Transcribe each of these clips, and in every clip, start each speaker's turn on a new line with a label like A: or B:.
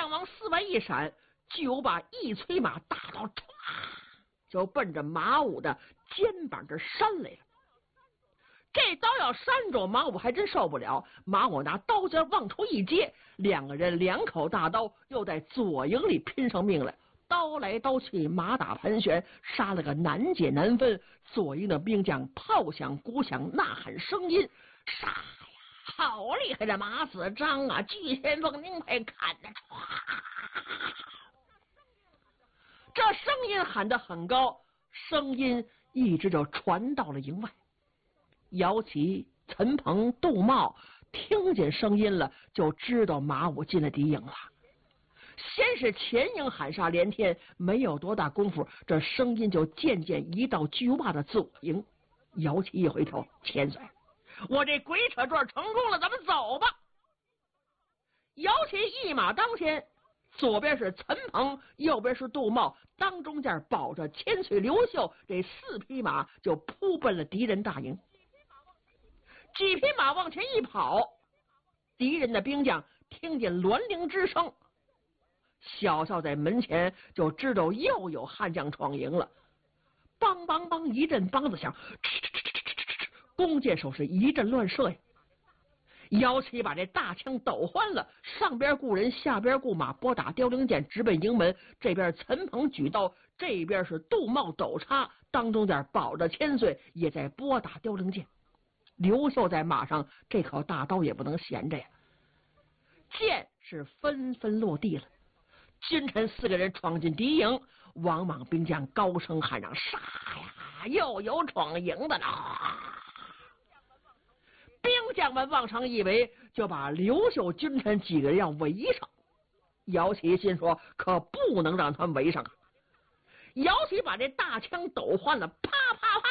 A: 往四外一闪，就把一催马大刀唰就奔着马武的肩膀这扇来了。这刀要扇着马武还真受不了，马武拿刀尖往出一接，两个人两口大刀又在左营里拼上命来，刀来刀去，马打盘旋，杀了个难解难分。左营的兵将炮响鼓响，呐喊声音，杀呀！好厉害的马子张啊！巨先锋，您快看呐！这声音喊得很高，声音一直就传到了营外。姚琦、陈鹏、杜茂听见声音了，就知道马武进了敌营了。先是前营喊杀连天，没有多大功夫，这声音就渐渐移到巨洼的左营。姚琦一回头，千岁，我这鬼扯转成功了，咱们走吧。姚琦一马当先，左边是陈鹏，右边是杜茂，当中间保着千岁刘秀，这4匹马就扑奔了敌人大营。几匹马往前一跑，敌人的兵将听见銮铃之声，小校在门前就知道又有悍将闯营了。梆梆梆一阵梆子响，弓箭手是一阵乱射呀。姚琦把这大枪抖换了，上边雇人，下边雇马，拨打凋零箭，直奔营门。这边陈鹏举刀，这边是杜茂抖叉，当中间保着千岁也在拨打凋零箭。刘秀在马上，这口大刀也不能闲着呀。箭是纷纷落地了。君臣4个人闯进敌营，王莽兵将高声喊嚷：“杀呀！又有闯营的呢！”兵将们往上一围，就把刘秀君臣几个人要围上。姚琦心说：“可不能让他们围上啊！”姚琦把这大枪抖换了，啪啪啪！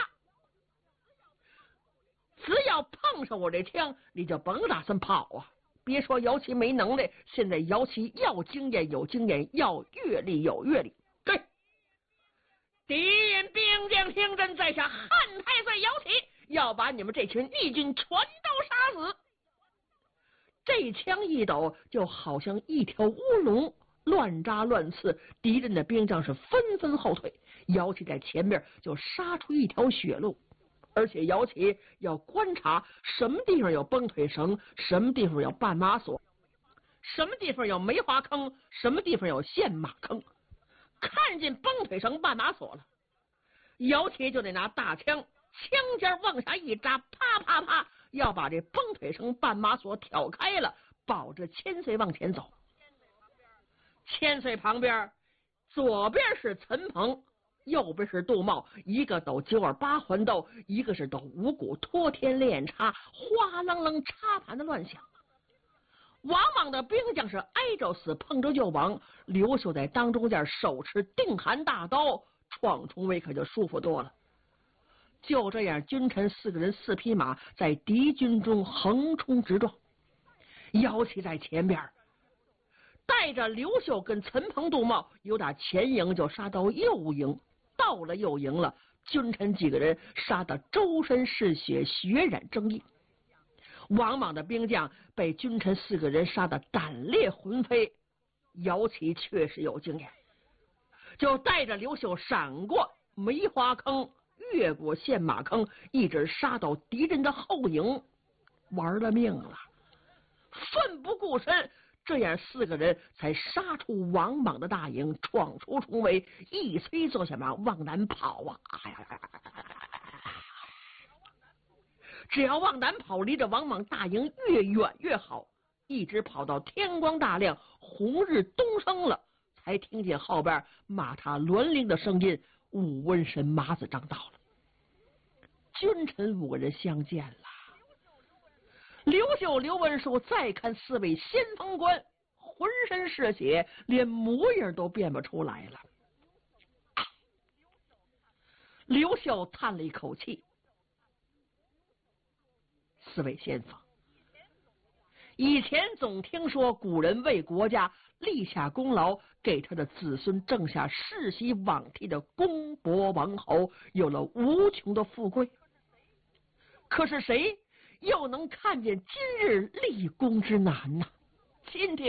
A: 只要碰上我这枪，你就甭打算跑啊！别说姚琦没能耐，现在姚琦要经验有经验，要阅历有阅历。对，敌人兵将听真，在下汉太岁姚琦要把你们这群逆军全都杀死。这枪一抖，就好像一条乌龙，乱扎乱刺，敌人的兵将是纷纷后退。姚琦在前面就杀出一条血路。而且姚琦要观察什么地方有崩腿绳，什么地方有绊马索，什么地方有梅花坑，什么地方有陷马坑。看见崩腿绳绊马索了，姚琦就得拿大枪，枪尖往下一扎，啪啪啪，要把这崩腿绳绊马索挑开了，保着千岁往前走。千岁旁边，左边是陈鹏，右边是杜茂，一个抖928环斗，一个是抖五谷托天练插，哗啷啷插盘的乱响。王莽的兵将是挨着死，碰着就亡。刘秀在当中间手持定寒大刀，闯重围可就舒服多了。就这样，君臣4个人4匹马在敌军中横冲直撞。姚琦在前边，带着刘秀跟陈鹏、杜茂，由打前营就杀到右营。到了右营了，君臣几个人杀得周身是血，血染征衣。王莽的兵将被君臣4个人杀得胆裂魂飞。姚琦确实有经验，就带着刘秀闪过梅花坑，越过陷马坑，一直杀到敌人的后营，玩了命了，奋不顾身。这样4个人才杀出王莽的大营，闯出重围，一催坐下马往南跑啊！只要往南跑，离着王莽大营越远越好，一直跑到天光大亮，红日东升了，才听见后边马踏銮铃的声音，武瘟神马子张到了。君臣5个人相见了。刘秀、刘文书再看4位先锋官，浑身是血，连模样都变不出来了。刘秀叹了一口气，4位先锋，以前总听说古人为国家立下功劳，给他的子孙挣下世袭罔替的公伯王侯，有了无穷的富贵。可是谁又能看见今日立功之难呢？今天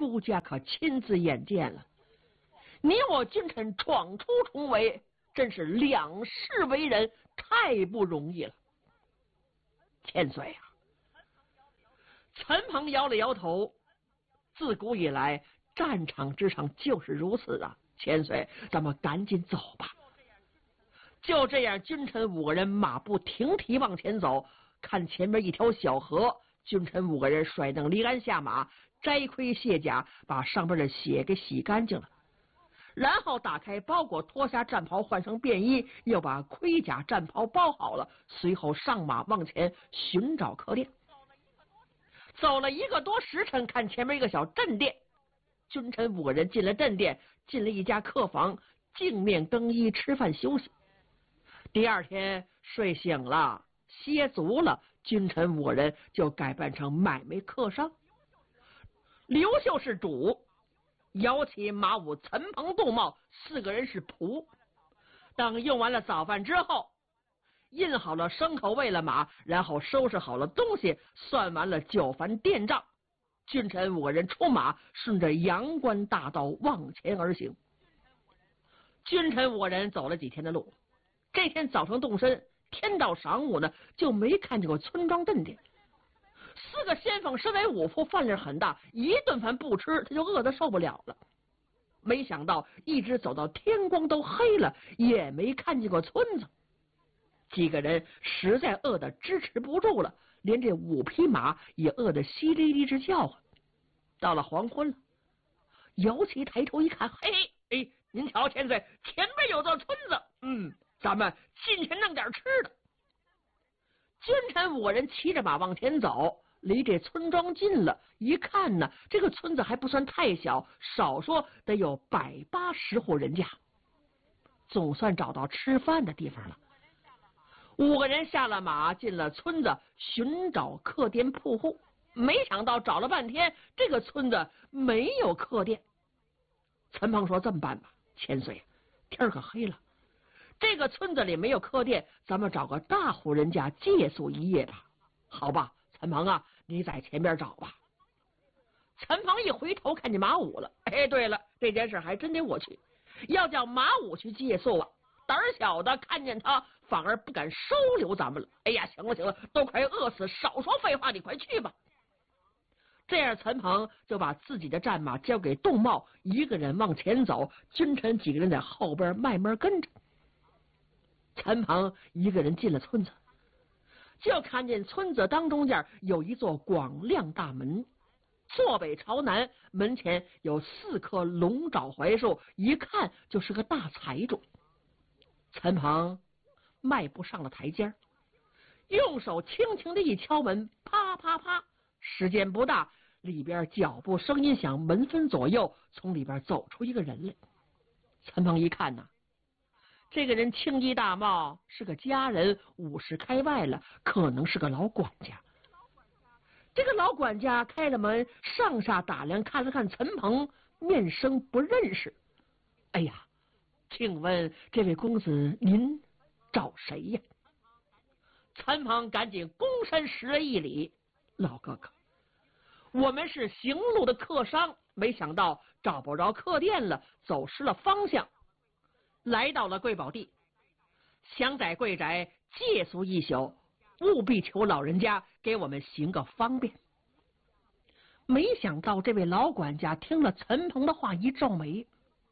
A: 孤家可亲自眼见了。你我君臣闯出重围，真是两世为人，太不容易了。千岁啊！陈鹏摇了摇头，自古以来战场之上就是如此啊。千岁，咱们赶紧走吧。就这样，君臣5个人马不停蹄往前走，看前面一条小河，君臣5个人甩蹬离鞍下马，摘盔卸甲，把上边的血给洗干净了，然后打开包裹，脱下战袍，换上便衣，又把盔甲战袍包好了，随后上马往前寻找客店。走了1个多时辰，看前面一个小镇店，君臣5个人进了镇店，进了一家客房，净面更衣，吃饭休息。第二天睡醒了，歇足了，君臣5个人就改扮成买卖客商。刘秀是主，姚启、马武、陈鹏、杜茂4个人是仆。等用完了早饭之后，印好了牲口，喂了马，然后收拾好了东西，算完了酒饭店账，君臣5个人出马，顺着阳关大道往前而行。君臣5个人走了几天的路，这天早上动身，天到晌午呢，就没看见过村庄镇店。4个先锋身为武夫，饭量很大，一顿饭不吃，他就饿得受不了了。没想到一直走到天光都黑了，也没看见过村子。几个人实在饿得支持不住了，连这5匹马也饿得淅沥沥直叫唤。到了黄昏了，姚琦抬头一看，嘿，您瞧，千岁，前边有座村子，咱们进去弄点吃的。君臣5个人骑着马往前走，离这村庄近了，一看呢，这个村子还不算太小，少说得有180户人家，总算找到吃饭的地方了。5个人下了马，进了村子，寻找客店铺户。没想到找了半天，这个村子没有客店。陈鹏说：“这么办吧，千岁，天可黑了，这个村子里没有客店，咱们找个大户人家借宿一夜吧。”好吧，陈鹏啊，你在前边找吧。陈鹏一回头看见马武了，对了，这件事还真得我去，要叫马武去借宿啊。胆小的看见他反而不敢收留咱们了。行了，都快饿死，少说废话，你快去吧。这样，陈鹏就把自己的战马交给杜茂，一个人往前走，君臣几个人在后边慢慢跟着。陈鹏一个人进了村子，就看见村子当中间有一座广亮大门，坐北朝南，门前有4棵龙爪槐树，一看就是个大财主。陈鹏迈步上了台阶，用手轻轻的一敲门，啪啪啪，时间不大，里边脚步声音响，门分左右，从里边走出一个人来。陈鹏一看呢，这个人青衣大帽，是个家人，50开外了，可能是个老管家。这个老管家开了门，上下打量，看了看陈鹏，面生不认识。请问这位公子您找谁呀？陈鹏赶紧躬身施了一礼：“老哥哥，我们是行路的客商，没想到找不着客店了，走失了方向，来到了贵宝地，想在贵宅借宿一宿，务必求老人家给我们行个方便。”没想到这位老管家听了陈鹏的话，一皱眉：“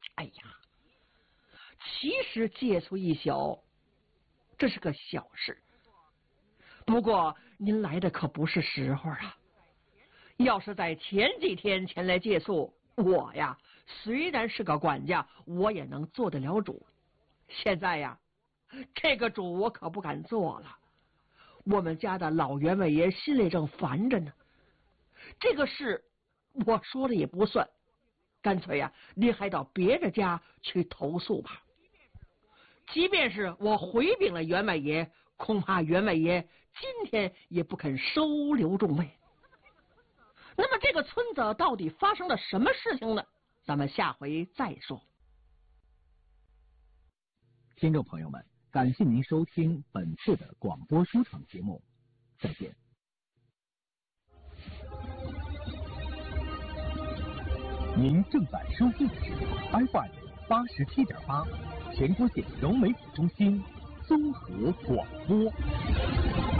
A: 其实借宿一宿这是个小事，不过您来的可不是时候啊。要是在前几天前来借宿，我呀虽然是个管家，我也能做得了主。现在呀，这个主我可不敢做了。我们家的老员外爷心里正烦着呢，这个事我说了也不算，干脆呀，您还到别的家去投诉吧。即便是我回禀了员外爷，恐怕员外爷今天也不肯收留众位。那么这个村子到底发生了什么事情呢？咱们下回再说。
B: 听众朋友们，感谢您收听本次的广播书场节目，再见。 您正在收听的是 FM87.8，全国县融媒体中心综合广播。